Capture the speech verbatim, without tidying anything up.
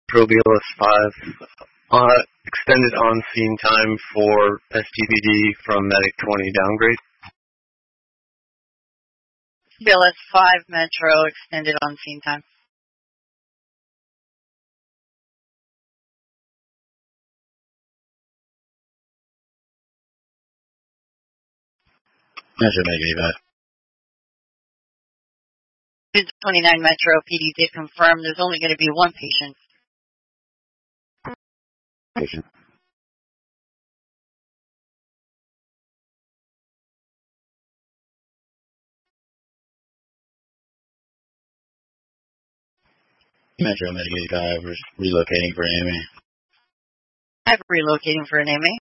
Metro B L S five, uh, extended on-scene time for S T B D from Medic twenty downgrade. B L S five Metro extended on-scene time. Metro Medic eighty-five. twenty-nine Metro P D did confirm there's only going to be one patient. Patient. Metro Medic eighty-five, relocating for an A M A. I'm relocating for an A M A.